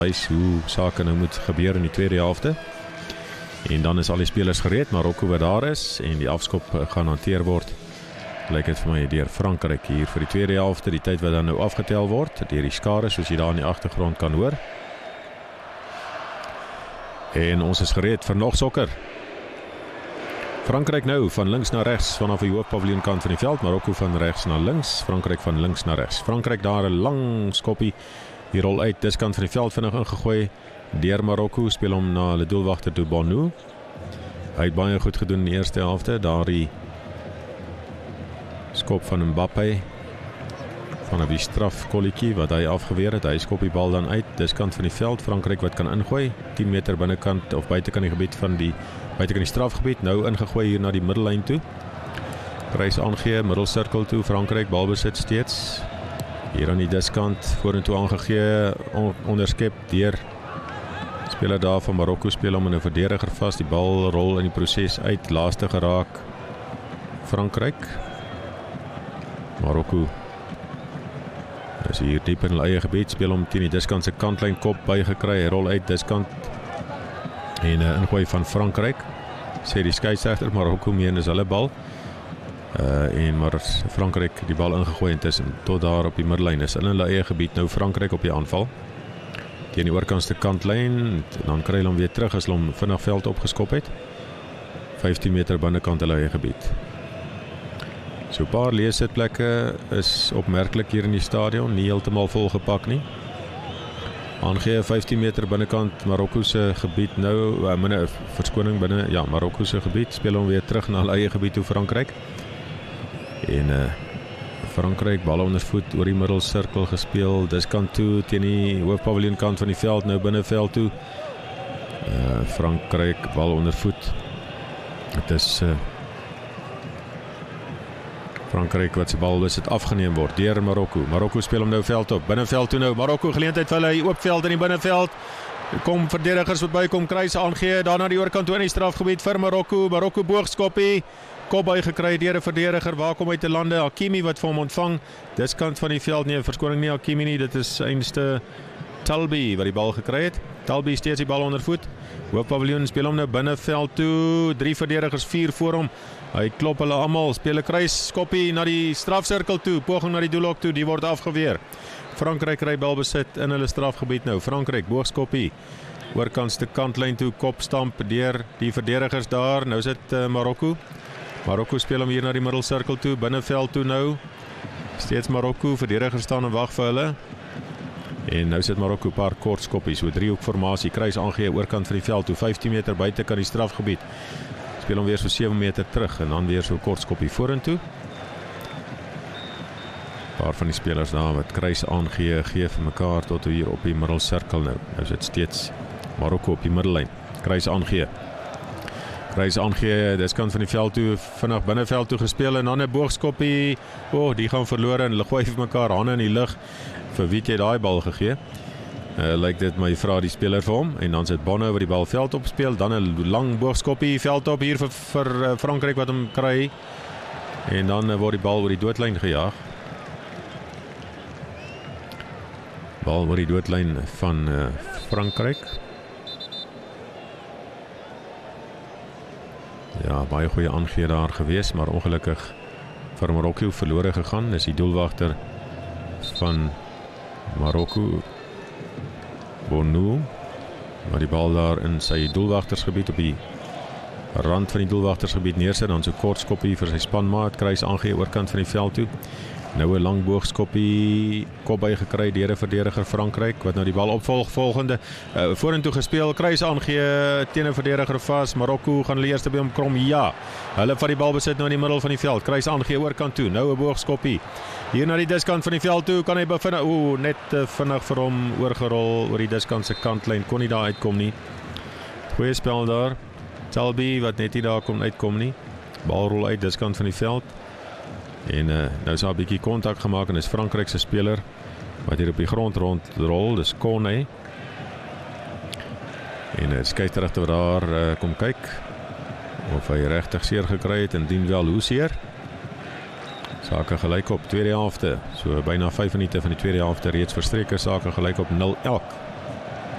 wys hoe sake nou moet gebeur in die tweede helfte. En dan is al die spelers gereed, Marokko wat daar is en die afskop gaan hanteer word. Lyk dit vir my deur Frankryk hier vir die tweede helfte, die tyd wat dan nou afgetel word deur die skare soos jy daar in die agtergrond kan hoor. En ons is gereed vir nog sokker. Frankryk nou van links na regs vanaf die hoofpaviljoenkant van die veld, Marokko van regs na links, Frankryk van links na regs. Frankryk daar 'n lang skoppie, die rol uit, dis kant van die veld vinnig ingegooi deur Marokko, speel hom na die doelwagter toe Bonu. Hy het baie goed gedoen in die eerste helfte, daar die skop van Mbappé vanaf die strafkolletjie wat hy afgeweer het, hy skop die bal dan uit, dis kant van die veld, Frankryk wat kan ingooi, 10 meter binnekant of buitekant die gebied van die buitekant die strafgebied, nou ingegooi hier na die middellyn toe. Kruis aangee, middelsirkel toe, Frankryk balbesit steeds. Hier aan die diskant, vorentoe aangegee, onderskep deur speler daar van Marokko, speel hom in 'n verdediger vas, die bal rol in die proses uit, laaste geraak Frankryk. Marokko is hier diep in hulle eie gebied, speel hom teen die diskant se kantlyn, kop bygekry, rol uit diskant en ingooi van Frankryk, sê die skeieregter, Marokko meen is hulle bal. En maar Frankryk die bal ingegooi intussen tot daar op die middellyn is in hulle eie gebied, nou Frankryk op die aanval teen die oorkantste kantlyn, dan kry hulle hom weer terug as hulle hom vinnig veld opgeskop het, 15 meter binnekant hulle eie gebied. So 'n paar leesitplekke is opmerklik hier in die stadion, nie heeltemal volgepak nie. Aangee 15 meter binnekant Marokko se gebied nou, verskoning binne, ja, Marokko se gebied, speel hom weer terug na hulle eie gebied toe Frankryk. En Frankryk bal onder voet oor die middelsirkel gespeel, diskant toe teen die hoofpaviljoenkant van die veld, nou binneveld toe. Frankryk bal onder voet. Dit is Frankryk wat sy bal besit afgeneem word deur Marokko. Marokko speel hom nou veld op, binneveld toe nou. Marokko geleentheid vir hulle oop veld in die binneveld. Kom verdedigers wat bykom, kruis aangee, daarna die oorkant toe in die strafgebied vir Marokko. Marokko boogskoppie, kop bygekry deur 'n verdediger, waar kom hy te lande? Hakimi wat vir hom ontvang, dis kant van die veld, nee, verskoning nie Hakimi nie, dit is einste Talbi wat die bal gekry het. Talbi steeds die bal onder voet. Hoofpaviljoen speel hom nou binneveld toe, 3 verdedigers, 4 voor hom. Hy klop hulle almal, speel 'n kruis skoppie na die strafsirkel toe, poging na die doelhok toe, die word afgeweer. Frankryk kry balbesit in hulle strafgebied nou. Frankryk boogskoppie oorkantste kantlyn toe, kopstamp deur die verdedigers daar. Nou sit Marokko. Marokko speel hom hier na die middelsirkel toe, binneveld toe nou. Steeds Marokko, verdedigers staan en wag vir hulle. En nou sit Marokko 'n paar kort skoppies, so 'n driehoekformasie, kruis aangee oorkant van die veld toe, 15 meter buite kan die strafgebied. Speel hom weer so 7 meter terug en dan weer so 'n kort skoppie vorentoe. 'n Paar van die spelers daar wat kruis aangee, gee vir mekaar tot hier op die middelsirkel nou. Nou sit steeds Marokko op die middellyn. Kruis aangee. Kruis aangee, dis kant van die veld toe, vinnig binneveld toe gespeel en dan 'n boogskoppie. Die gaan verlore en hulle gooi vir mekaar hande in die lug. Vir wie het jy daai bal gegee? Lyk dit my vra die speler vir hom en dan sit Bonne wat die bal veld op speel, dan 'n lang boogskoppie veld op hier vir Frankryk wat hom kry. En dan word die bal oor die doodlyn gejaag. Bal oor die doodlyn van Frankryk. Ja, baie goeie aangee daar gewees, maar ongelukkig vir Marokko verlore gegaan. Dis die doelwagter van Marokko, Bonu, maar die bal daar in sy doelwagtersgebied op die rand van die doelwagtersgebied neersit, dan so kort skoppie vir sy spanmaat, kruis aangee oorkant van die veld toe. Nou 'n lang boogskoppie, kop bygekry deur 'n verdediger Frankryk wat nou die bal opvolg. Volgende vorentoe gespeel, kruis aangee teen 'n verdediger vas. Marokko gaan hulle eerste by hom krom. Ja, hulle vat die bal besit nou in die middel van die veld. Kruis aangee oorkant toe. Nou 'n boogskoppie. Hier na die diskant van die veld toe, kan hy bevinnig net vinnig vir hom oorgerol oor die diskant se kantlyn, kon nie daar uitkom nie. Goeie spel daar. Talbi wat net nie daar kom uitkom nie. Bal rol uit diskant van die veld. En nou is daar 'n bietjie kontak gemaak en is Frankryk se speler wat hier op die grond rondrol, dis Kone. En skeieregter wat daar kom kyk of hy regtig seer gekry het en indien wel hoe seer. Sake gelyk op tweede helfte, so byna 5 minute van die tweede helfte reeds verstreke, sake gelyk op 0-0.